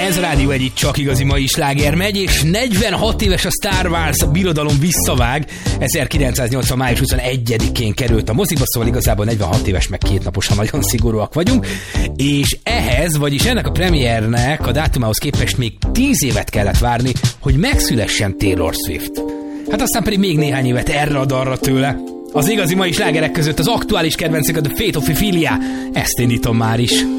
Ez a Rádió Egy, csak igazi mai sláger megy, és 46 éves a Star Wars, a birodalom visszavág. 1980. május 21-én került a moziba, szóval igazából 46 éves, meg 2 naposan nagyon szigorúak vagyunk. És ehhez, vagyis ennek a premiernek a dátumához képest még 10 évet kellett várni, hogy megszülessen Taylor Swift. Hát aztán pedig még néhány évet erre-arra tőle. Az igazi mai slágerek között az aktuális kedvencek, a The Fate of Ophelia. Ezt indítom már is.